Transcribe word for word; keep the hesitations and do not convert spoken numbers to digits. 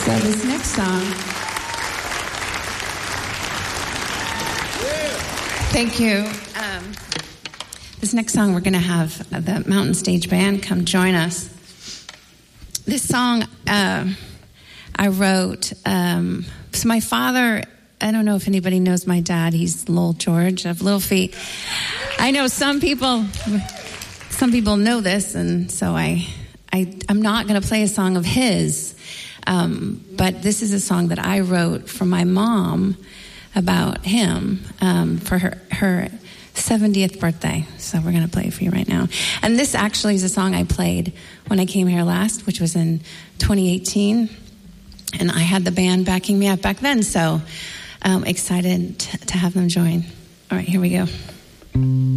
So this next song, thank you. Um, this next song, we're going to have the Mountain Stage Band come join us. This song uh, I wrote, um, so my father, I don't know if anybody knows my dad, he's Lowell George of Little Feat. I know some people, some people know this, and so I, I I'm not going to play a song of his, um, but this is a song that I wrote for my mom about him um, for her her seventieth birthday. So we're going to play it for you right now. And this actually is a song I played when I came here last, which was in twenty eighteen. And I had the band backing me up back then. So um, excited t- to have them join. All right, here we go.